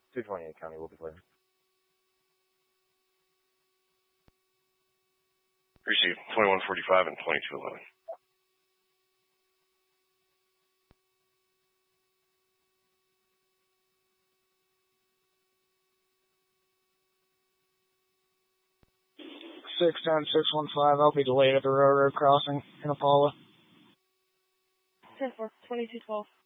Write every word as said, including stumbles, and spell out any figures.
two twenty-eight County will be clear. Receive twenty-one forty-five and twenty-two eleven. six ten six one five, I'll be delayed at the railroad crossing in Apollo. ten four, twenty-two twelve.